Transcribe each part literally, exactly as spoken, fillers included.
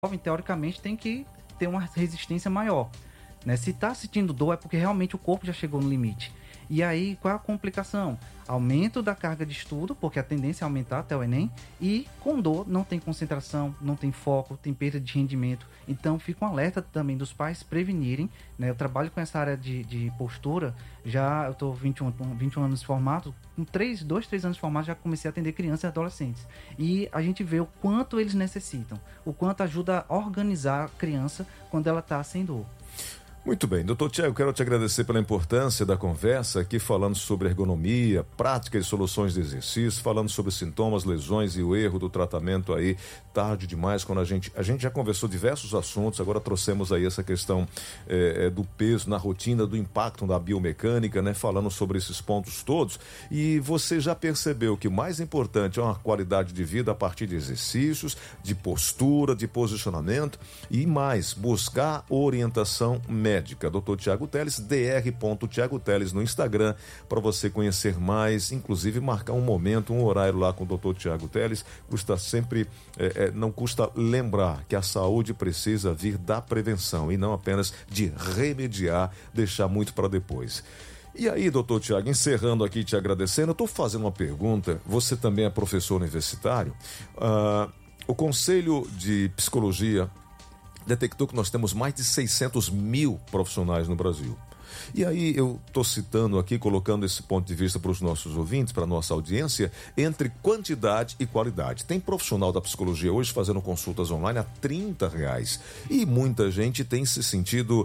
teoricamente, tem que ter uma resistência maior. Né? Se está sentindo dor, é porque realmente o corpo já chegou no limite. E aí, qual é a complicação? Aumento da carga de estudo, porque a tendência é aumentar até o Enem, e com dor não tem concentração, não tem foco, tem perda de rendimento. Então, fica um alerta também dos pais prevenirem. Né? Eu trabalho com essa área de, de postura, já eu estou vinte e um anos formado, com três, dois, três anos formados já comecei a atender crianças e adolescentes. E a gente vê o quanto eles necessitam, o quanto ajuda a organizar a criança quando ela está sem dor. Muito bem, doutor Tiago, quero te agradecer pela importância da conversa aqui, falando sobre ergonomia, práticas e soluções de exercício, falando sobre sintomas, lesões e o erro do tratamento aí, tarde demais, quando a gente, a gente já conversou diversos assuntos, agora trouxemos aí essa questão é, é, do peso na rotina, do impacto da biomecânica, né, falando sobre esses pontos todos, e você já percebeu que o mais importante é uma qualidade de vida a partir de exercícios, de postura, de posicionamento e mais, buscar orientação médica. Médica, doutor Tiago Teles, dr ponto tiago teles no Instagram, para você conhecer mais, inclusive marcar um momento, um horário lá com o doutor Tiago Teles. Custa sempre, é, é, não custa lembrar que a saúde precisa vir da prevenção e não apenas de remediar, deixar muito para depois. E aí, doutor Tiago, encerrando aqui, te agradecendo, eu estou fazendo uma pergunta, você também é professor universitário, uh, o Conselho de Psicologia detectou que nós temos mais de seiscentos mil profissionais no Brasil. E aí eu estou citando aqui, colocando esse ponto de vista para os nossos ouvintes, para a nossa audiência, entre quantidade e qualidade. Tem profissional da psicologia hoje fazendo consultas online a trinta reais. E muita gente tem se sentido,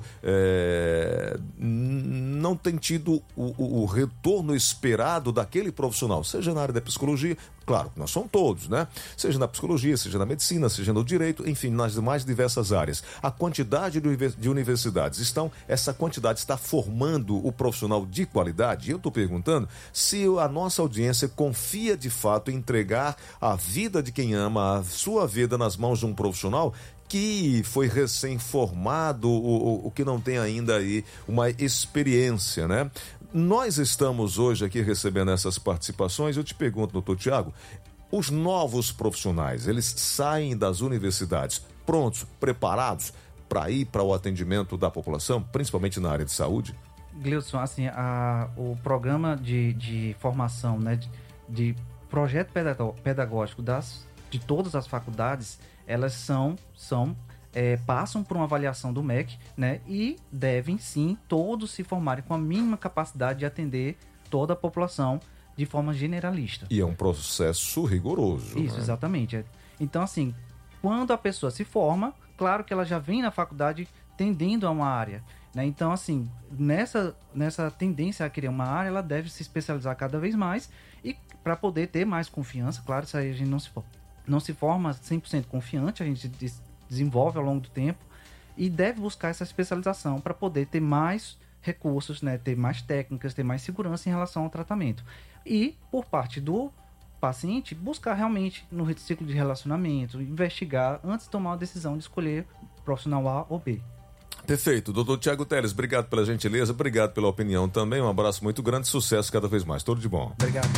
é, não tem tido o, o, o retorno esperado daquele profissional, seja na área da psicologia, claro, nós somos todos, né? Seja na psicologia, seja na medicina, seja no direito, enfim, nas mais diversas áreas. A quantidade de universidades, estão, essa quantidade está formando o profissional de qualidade? Eu estou perguntando se a nossa audiência confia de fato em entregar a vida de quem ama, a sua vida nas mãos de um profissional que foi recém-formado, o, o que não tem ainda aí uma experiência, né? Nós estamos hoje aqui recebendo essas participações. Eu te pergunto, doutor Tiago, os novos profissionais, eles saem das universidades prontos, preparados para ir para o atendimento da população, principalmente na área de saúde? Gleudson, assim, a, o programa de, de formação, né, de, de projeto pedagógico das, de todas as faculdades, elas são, são é, passam por uma avaliação do M E C, né, e devem sim todos se formarem com a mínima capacidade de atender toda a população de forma generalista. E é um processo rigoroso. Isso, né? Exatamente. Então, assim, quando a pessoa se forma, claro que ela já vem na faculdade tendendo a uma área, né? Então, assim, nessa, nessa tendência a querer uma área, ela deve se especializar cada vez mais e para poder ter mais confiança. Claro, isso aí a gente não se, não se forma cem por cento confiante, a gente desenvolve ao longo do tempo e deve buscar essa especialização para poder ter mais recursos, né? Ter mais técnicas, ter mais segurança em relação ao tratamento. E, por parte do paciente, buscar realmente no ciclo de relacionamento, investigar antes de tomar a decisão de escolher profissional A ou B. Perfeito. doutor Tiago Teles, obrigado pela gentileza, obrigado pela opinião também, um abraço muito grande, sucesso cada vez mais. Tudo de bom. Obrigado.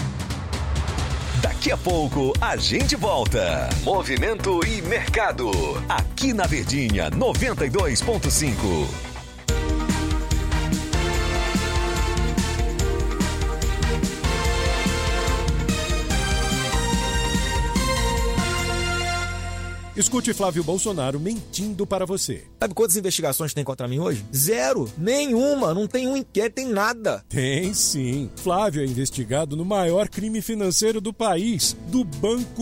Daqui a pouco a gente volta. Movimento e Mercado, aqui na Verdinha noventa e dois ponto cinco. Escute Flávio Bolsonaro mentindo para você. Sabe quantas investigações tem contra mim hoje? Zero. Nenhuma. Não tem um inquérito, tem nada. Tem sim. Flávio é investigado no maior crime financeiro do país, do Banco